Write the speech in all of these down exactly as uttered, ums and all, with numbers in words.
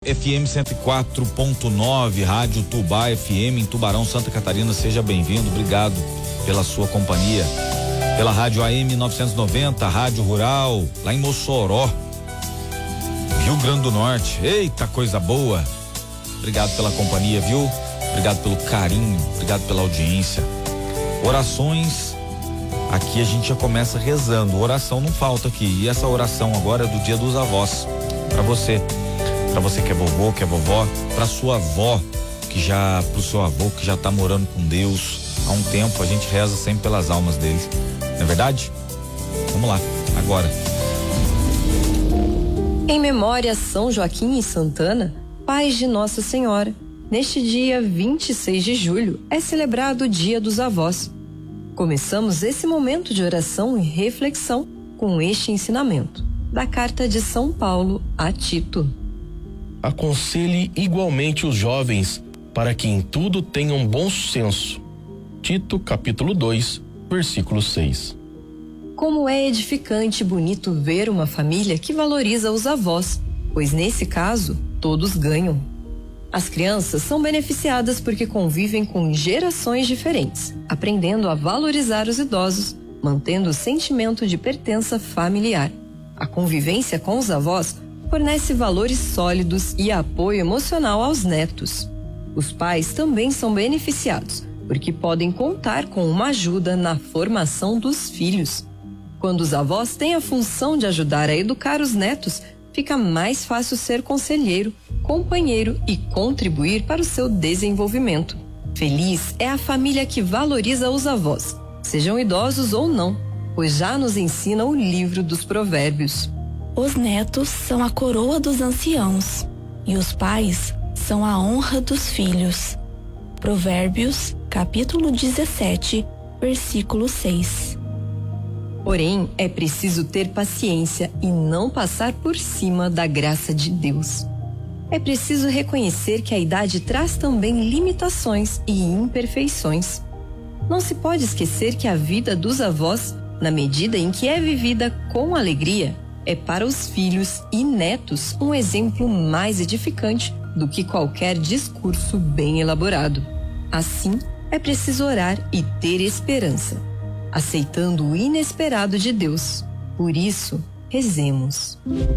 F M cento e quatro ponto nove, Rádio Tubá F M em Tubarão, Santa Catarina. Seja bem-vindo, obrigado pela sua companhia. Pela Rádio A M novecentos e noventa, Rádio Rural, lá em Mossoró, Rio Grande do Norte. Eita, coisa boa. Obrigado pela companhia, viu? Obrigado pelo carinho, obrigado pela audiência. Orações, aqui a gente já começa rezando. Oração não falta aqui. E essa oração agora é do Dia dos Avós. Para você, para você que é vovô, que é vovó, para sua avó, que já, pro seu avô que já tá morando com Deus há um tempo, a gente reza sempre pelas almas deles. Não é verdade? Vamos lá, agora. Em memória a São Joaquim e Santana, pais de Nossa Senhora, neste dia vinte e seis de julho é celebrado o Dia dos Avós. Começamos esse momento de oração e reflexão com este ensinamento da carta de São Paulo a Tito. Aconselhe igualmente os jovens para que em tudo tenham bom senso. Tito, capítulo dois, versículo seis. Como é edificante e bonito ver uma família que valoriza os avós, pois nesse caso, todos ganham. As crianças são beneficiadas porque convivem com gerações diferentes, aprendendo a valorizar os idosos, mantendo o sentimento de pertença familiar. A convivência com os avós fornece valores sólidos e apoio emocional aos netos. Os pais também são beneficiados, porque podem contar com uma ajuda na formação dos filhos. Quando os avós têm a função de ajudar a educar os netos, fica mais fácil ser conselheiro, companheiro e contribuir para o seu desenvolvimento. Feliz é a família que valoriza os avós, sejam idosos ou não, pois já nos ensina o livro dos Provérbios. Os netos são a coroa dos anciãos e os pais são a honra dos filhos. Provérbios, capítulo dezessete, versículo seis. Porém, é preciso ter paciência e não passar por cima da graça de Deus. É preciso reconhecer que a idade traz também limitações e imperfeições. Não se pode esquecer que a vida dos avós, na medida em que é vivida com alegria, é para os filhos e netos um exemplo mais edificante do que qualquer discurso bem elaborado. Assim, é preciso orar e ter esperança, aceitando o inesperado de Deus. Por isso, rezemos.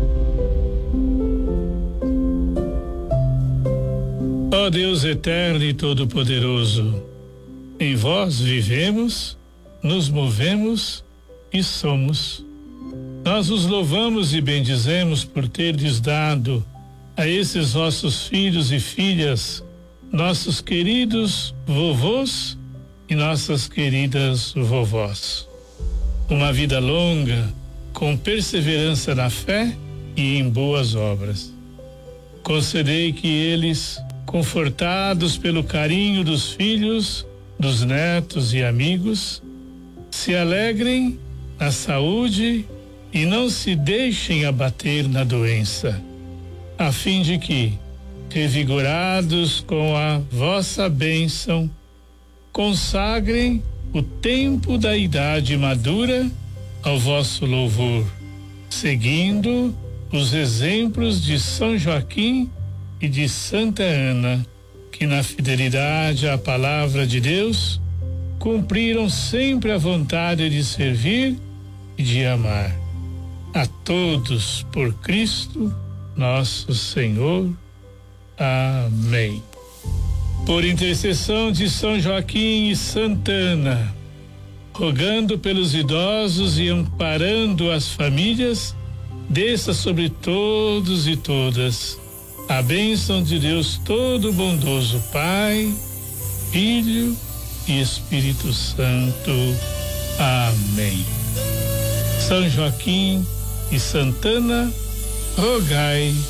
Ó Deus eterno e todo-poderoso, em vós vivemos, nos movemos e somos. Nós os louvamos e bendizemos por terdes dado a esses nossos filhos e filhas, nossos queridos vovôs e nossas queridas vovós. Uma vida longa, com perseverança na fé e em boas obras. Concedei que eles, confortados pelo carinho dos filhos, dos netos e amigos, se alegrem na saúde e não se deixem abater na doença, a fim de que, revigorados com a vossa bênção, consagrem o tempo da idade madura ao vosso louvor, seguindo os exemplos de São Joaquim e de Santa Ana, que na fidelidade à palavra de Deus cumpriram sempre a vontade de servir e de amar. A todos por Cristo nosso Senhor. Amém. Por intercessão de São Joaquim e Santana, rogando pelos idosos e amparando as famílias, desça sobre todos e todas a bênção de Deus Todo-Bondoso, Pai, Filho e Espírito Santo. Amém. São Joaquim e Santana, rogai